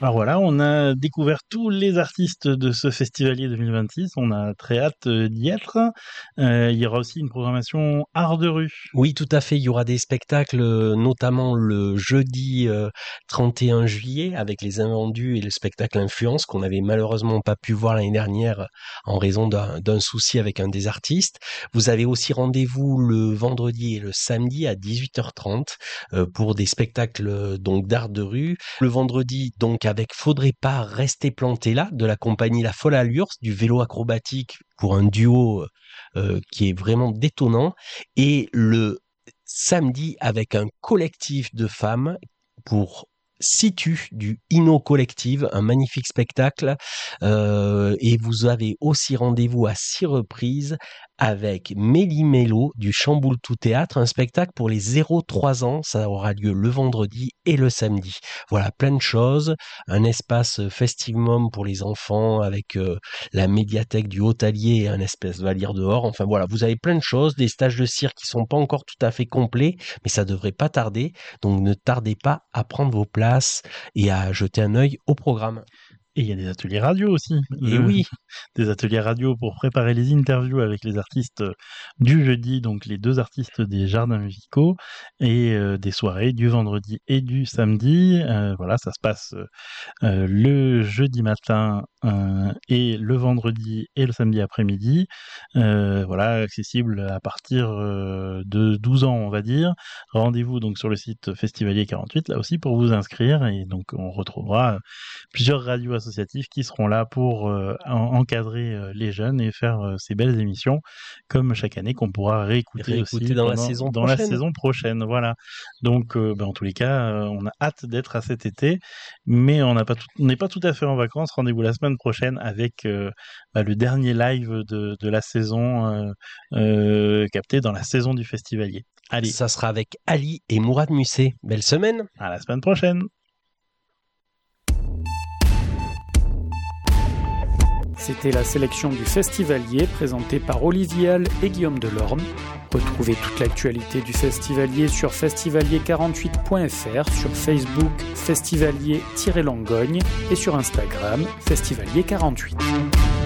Alors voilà, on a découvert tous les artistes de ce Festivalier 2026. On a très hâte d'y être. Il y aura aussi une programmation art de rue. Oui, tout à fait. Il y aura des spectacles, notamment le jeudi 31 juillet, avec les Invendus et le spectacle Influence, qu'on n'avait malheureusement pas pu voir l'année dernière en raison d'un souci avec un des artistes. Vous avez aussi rendez-vous le vendredi et le samedi à 18h30 pour des spectacles donc d'art de rue. Le vendredi, donc, avec Faudrait pas rester planté là, de la compagnie La Folle Allure, du vélo acrobatique pour un duo qui est vraiment détonnant. Et le samedi, avec un collectif de femmes pour Situ du Inno Collective, un magnifique spectacle. Et vous avez aussi rendez-vous à 6 reprises avec Méli Mélo du Chamboule Tout Théâtre, un spectacle pour les 0-3 ans. Ça aura lieu le vendredi et le samedi. Voilà, plein de choses. Un espace festivum pour les enfants avec la médiathèque du Haut-Allier et un espace Valire dehors. Enfin voilà, vous avez plein de choses, des stages de cirque qui sont pas encore tout à fait complets, mais ça devrait pas tarder. Donc ne tardez pas à prendre vos places et à jeter un œil au programme. Et il y a des ateliers radio aussi. Et oui, des ateliers radio pour préparer les interviews avec les artistes du jeudi, donc les 2 artistes des jardins musicaux, et des soirées du vendredi et du samedi. Voilà, ça se passe le jeudi matin et le vendredi et le samedi après-midi. Voilà, accessible à partir de 12 ans, on va dire. Rendez-vous donc sur le site Festivalier 48, là aussi pour vous inscrire, et donc on retrouvera plusieurs radios associatives qui seront là pour encadrer les jeunes et faire ces belles émissions, comme chaque année, qu'on pourra réécouter aussi dans la saison prochaine. Voilà. Donc, en tous les cas, on a hâte d'être à cet été, mais on n'est pas tout à fait en vacances. Rendez-vous la semaine prochaine avec le dernier live de la saison, capté dans la saison du Festivalier. Allez. Ça sera avec Ali et Mourad Musset. Belle semaine. À la semaine prochaine. C'était la sélection du Festivalier présentée par Olivier Hall et Guillaume Delorme. Retrouvez toute l'actualité du Festivalier sur festivalier48.fr, sur Facebook Festivalier-Langogne et sur Instagram Festivalier48.